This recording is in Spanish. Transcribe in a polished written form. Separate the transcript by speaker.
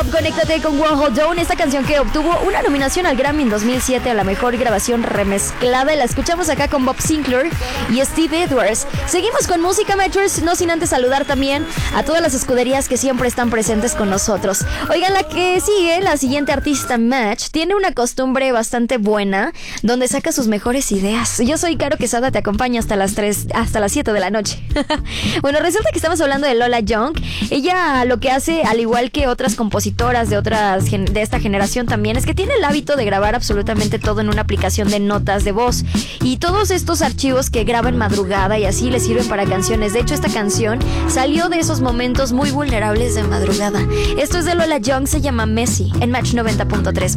Speaker 1: Top, conéctate con One Hold Down, esta canción que obtuvo una nominación al Grammy en 2007 a la mejor grabación remezclada. La escuchamos acá con Bob Sinclair y Steve Edwards. Seguimos con música, Metros, no sin antes saludar también a todas las escuderías que siempre están presentes con nosotros. Oigan, la que sigue, la siguiente artista, Match, tiene una costumbre bastante buena donde saca sus mejores ideas. Yo soy Caro Quesada, te acompaño hasta las 7 de la noche. Bueno, resulta que estamos hablando de Lola Young. Ella lo que hace, al igual que otras compositoras de esta generación también, es que tiene el hábito de grabar absolutamente todo en una aplicación de notas de voz. Y todos estos archivos que graba en madrugada y así le sirven para canciones. De hecho, esta canción salió de esos momentos muy vulnerables de madrugada. Esto es de Lola Young, se llama Messi, en Match 90.3.